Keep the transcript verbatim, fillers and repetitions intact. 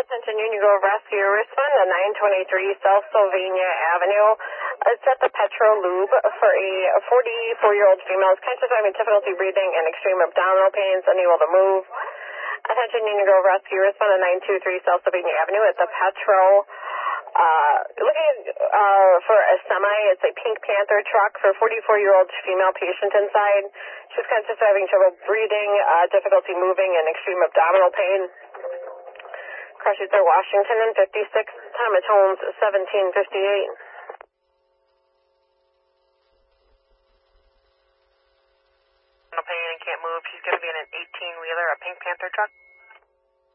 Attention Union Grove Rescue Respond to nine twenty-three South Sylvania Avenue. It's at the Petro Lube for a forty-four-year-old female who's conscious having difficulty breathing and extreme abdominal pains, unable to move. Attention Union Grove Rescue Respond to nine twenty-three South Sylvania Avenue at the Petro. Uh, looking uh, for a semi. It's a Pink Panther truck for a forty-four-year-old female patient inside. She's conscious of having trouble breathing, uh, difficulty moving, and extreme abdominal pain. Crushes are Washington and fifty-six, Thomas Holmes, seventeen fifty-eight. No pain and can't move. She's going to be in an eighteen-wheeler, a Pink Panther truck.